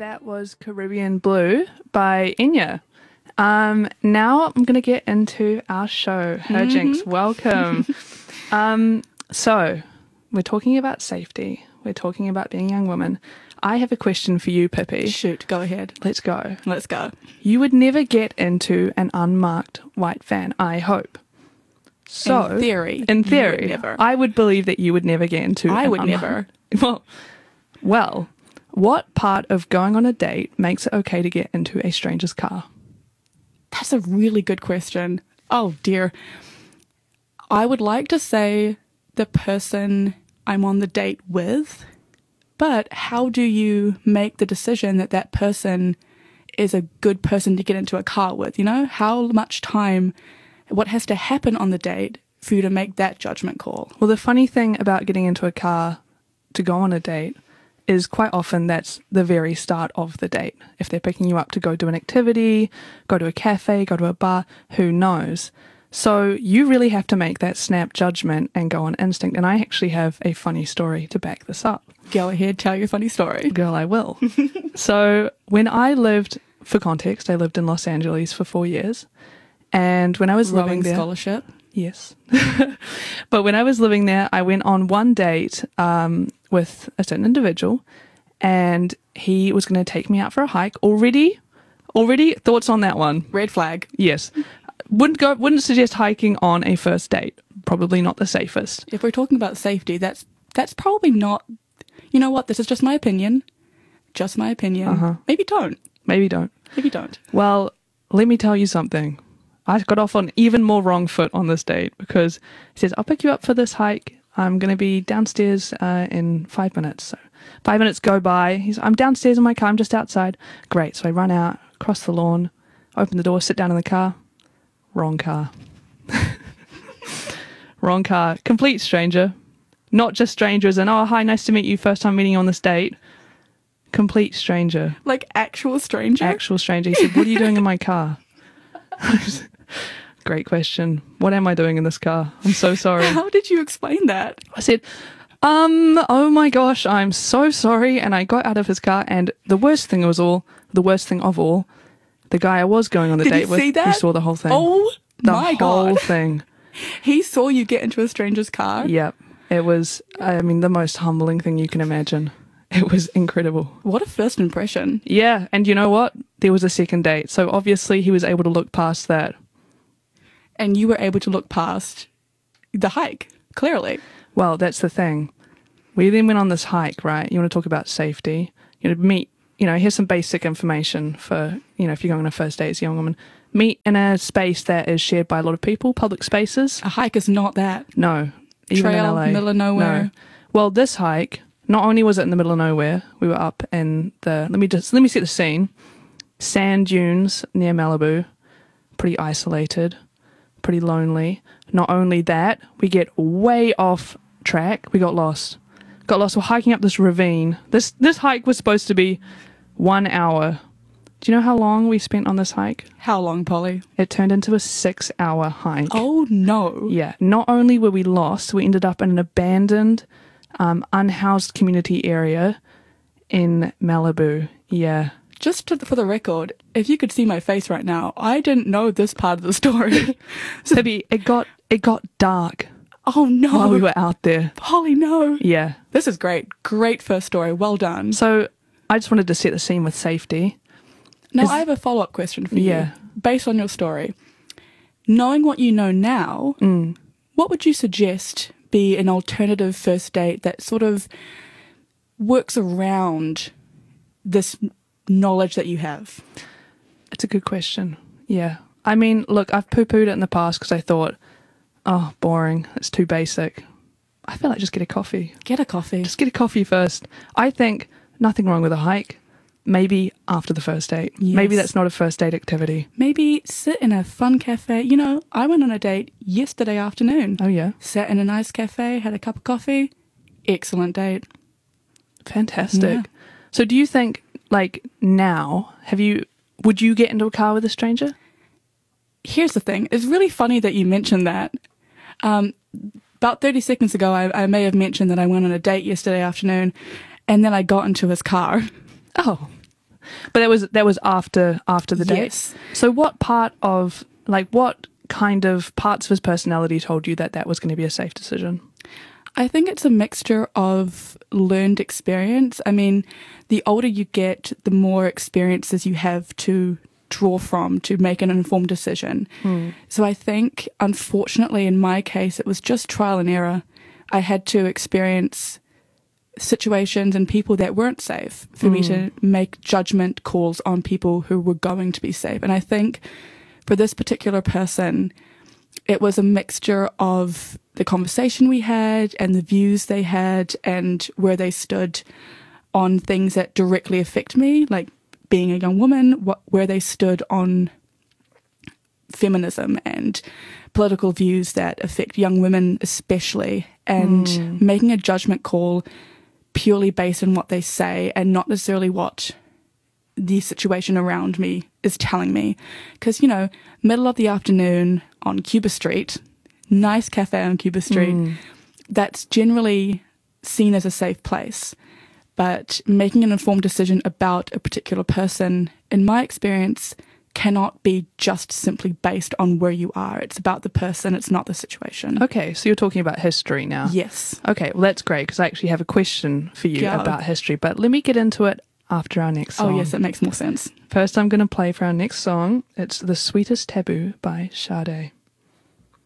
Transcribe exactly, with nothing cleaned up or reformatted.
that was Caribbean Blue by Enya. Um, now I'm going to get into our show. Her Jinx, Mm-hmm. welcome. um, so, we're talking about safety. We're talking about being young women. I have a question for you, Pippi. Shoot, go ahead. Let's go. Let's go. You would never get into an unmarked white van, I hope. So, in theory. in you theory, would never. I would believe that you would never get into I an would unmarked- never. Well, well, what part of going on a date makes it okay to get into a stranger's car? That's a really good question. Oh, dear. I would like to say the person I'm on the date with, but how do you make the decision that that person is a good person to get into a car with? You know, how much time, what has to happen on the date for you to make that judgment call? Well, the funny thing about getting into a car to go on a date is quite often that's the very start of the date. If they're picking you up to go do an activity, go to a cafe, go to a bar, who knows? So you really have to make that snap judgment and go on instinct. And I actually have a funny story to back this up. Go ahead, tell your funny story. Girl, I will. So when I lived, for context, I lived in Los Angeles for four years. And when I was living Rowing there... scholarship. Yes. But when I was living there, I went on one date um, with a certain individual, and he was going to take me out for a hike. Already, already thoughts on that one? Red flag. Yes. Wouldn't go. Wouldn't suggest hiking on a first date. Probably not the safest. If we're talking about safety, that's that's probably not. You know what? This is just my opinion. Just my opinion. Uh-huh. Maybe don't. Maybe don't. Maybe don't. Well, let me tell you something. I got off on even more wrong foot on this date because he says, I'll pick you up for this hike. I'm going to be downstairs uh, in five minutes. So five minutes go by. He's, I'm downstairs in my car. I'm just outside. Great. So I run out, cross the lawn, open the door, sit down in the car. Wrong car. Wrong car. Complete stranger. Not just strangers and, oh, hi, nice to meet you. First time meeting you on this date. Complete stranger. Like actual stranger? Actual stranger. He said, what are you doing in my car? Great question. What am I doing in this car? I'm so sorry. How did you explain that? I said, um, oh my gosh, I'm so sorry. And I got out of his car, and the worst thing was all, the worst thing of all, the guy I was going on the Did date he with, see that? he saw the whole thing. Oh the my whole God. thing. He saw you get into a stranger's car? Yep. It was, I mean, the most humbling thing you can imagine. It was incredible. What a first impression. Yeah, and you know what? There was a second date, so obviously he was able to look past that. And you were able to look past the hike, clearly. Well, that's the thing. We then went on this hike, right? You want to talk about safety. You know, meet, you know, here's some basic information for, you know, if you're going on a first date as a young woman. Meet in a space that is shared by a lot of people, public spaces. A hike is not that. No. Even in Trail, L A. middle of nowhere. No. Well, this hike, not only was it in the middle of nowhere, we were up in the, let me just, let me set the scene. Sand dunes near Malibu, pretty isolated, pretty lonely. Not only that, we get way off track. We got lost. Got lost. We're hiking up this ravine. This this hike was supposed to be one hour. Do you know how long we spent on this hike? How long, Polly? It turned into a six-hour hike. Oh, no. Yeah. Not only were we lost, we ended up in an abandoned, um, unhoused community area in Malibu. Yeah. Just to, for the record, if you could see my face right now, I didn't know this part of the story. Pibby, it got it got dark Oh, no. while we were out there. Polly, no. Yeah. This is great. Great first story. Well done. So I just wanted to set the scene with safety. Now, Is- I have a follow-up question for Yeah. you. Based on your story, knowing what you know now, Mm. what would you suggest be an alternative first date that sort of works around this knowledge that you have? It's a good question. Yeah. I mean, look, I've poo-pooed it in the past because I thought, oh, boring. It's too basic. I feel like just get a coffee. Get a coffee. Just get a coffee first. I think nothing wrong with a hike. Maybe after the first date. Yes. Maybe that's not a first date activity. Maybe sit in a fun cafe. You know, I went on a date yesterday afternoon. Oh, yeah. Sat in a nice cafe, had a cup of coffee. Excellent date. Fantastic. Yeah. So do you think, like, now, have you, would you get into a car with a stranger? Here's the thing. It's really funny that you mentioned that. Um, about thirty seconds ago, I, I may have mentioned that I went on a date yesterday afternoon, and then I got into his car. Oh, But that was that was after after the date. Yes. So what part of like what kind of parts of his personality told you that that was going to be a safe decision? I think it's a mixture of learned experience. I mean, the older you get, the more experiences you have to draw from to make an informed decision. Hmm. So I think, unfortunately, in my case, it was just trial and error. I had to experience situations and people that weren't safe for me to make judgment calls on people who were going to be safe. And I think for this particular person, it was a mixture of the conversation we had and the views they had and where they stood on things that directly affect me, like being a young woman, what, where they stood on feminism and political views that affect young women especially, and Mm. making a judgment call purely based on what they say and not necessarily what the situation around me is telling me. Because, you know, middle of the afternoon on Cuba Street, nice cafe on Cuba Street, Mm. that's generally seen as a safe place. But making an informed decision about a particular person, in my experience, cannot be just simply based on where you are. It's about the person, it's not the situation. Okay, so you're talking about history now. Yes. Okay, well that's great because I actually have a question for you Go. about history, but let me get into it after our next song. Oh, yes, that makes more sense. First, I'm going to play for our next song. It's The Sweetest Taboo by Sade.